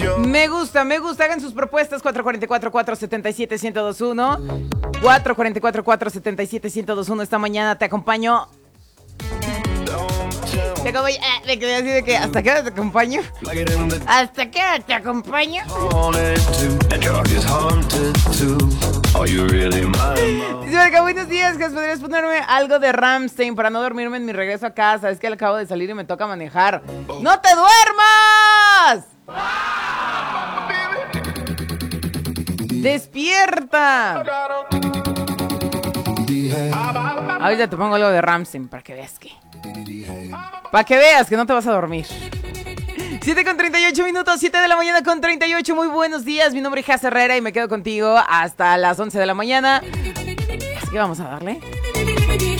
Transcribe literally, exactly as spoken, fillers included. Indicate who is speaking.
Speaker 1: Me gusta, me gusta. Hagan sus propuestas. cuatro cuatro cuatro, cuatro siete siete, uno cero dos uno. cuatro cuatro cuatro, cuatro siete siete, uno cero dos uno. Esta mañana te acompaño. Te acompaño. Eh, me quedé así de que ¿hasta qué hora te acompaño? ¿Hasta qué hora te acompaño? Dice Marca, buenos días, que podrías ponerme algo de Rammstein para no dormirme en mi regreso a casa. Es que acabo de salir y me toca manejar. ¡No te duermas! ¡Despierta! Ahorita te pongo algo de Rammstein para que veas que... Para que veas que no te vas a dormir. siete con treinta y ocho minutos, siete de la mañana con treinta y ocho. Muy buenos días, mi nombre es Jaz Herrera y me quedo contigo hasta las once de la mañana. Así que vamos a darle.